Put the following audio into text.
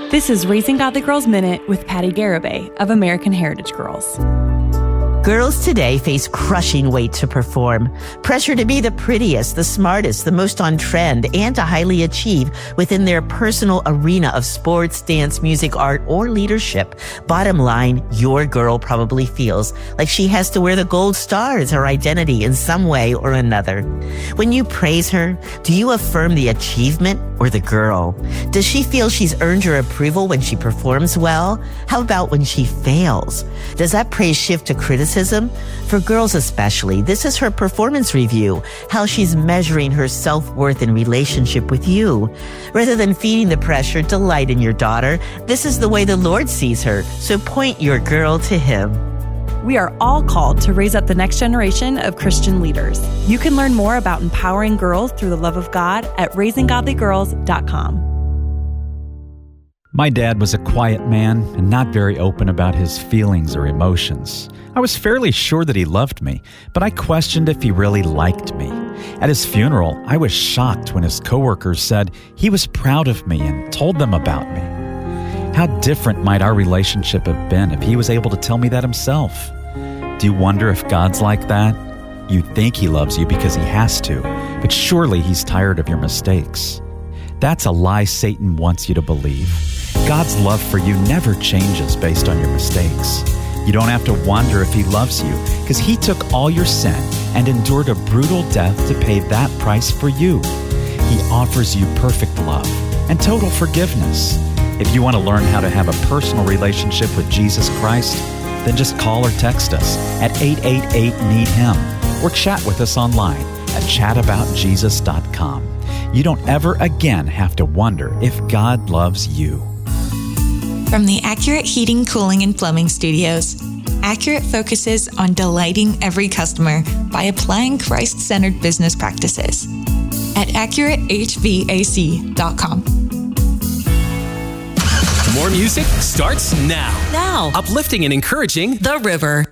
This is Raising Godly Girls Minute with Patty Garibay of American Heritage Girls. Girls today face crushing weight to perform, pressure to be the prettiest, the smartest, the most on trend, and to highly achieve within their personal arena of sports, dance, music, art, or leadership. Bottom line, your girl probably feels like she has to wear the gold star as her identity in some way or another. When you praise her, do you affirm the achievement or the girl? Does she feel she's earned your approval when she performs well? How about when she fails? Does that praise shift to criticism? For girls especially, this is her performance review, how she's measuring her self-worth in relationship with you. Rather than feeding the pressure, delight in your daughter. This is the way the Lord sees her, so point your girl to Him. We are all called to raise up the next generation of Christian leaders. You can learn more about empowering girls through the love of God at raisinggodlygirls.com. My dad was a quiet man and not very open about his feelings or emotions. I was fairly sure that he loved me, but I questioned if he really liked me. At his funeral, I was shocked when his coworkers said he was proud of me and told them about me. How different might our relationship have been if he was able to tell me that himself? Do you wonder if God's like that? You think He loves you because He has to, but surely He's tired of your mistakes. That's a lie Satan wants you to believe. God's love for you never changes based on your mistakes. You don't have to wonder if He loves you because He took all your sin and endured a brutal death to pay that price for you. He offers you perfect love and total forgiveness. If you want to learn how to have a personal relationship with Jesus Christ, then just call or text us at 888-NEED-HIM or chat with us online at chataboutjesus.com. You don't ever again have to wonder if God loves you. From the Accurate Heating, Cooling, and Plumbing Studios, Accurate focuses on delighting every customer by applying Christ-centered business practices at AccurateHVAC.com. More music starts now. Now. Uplifting and encouraging The River.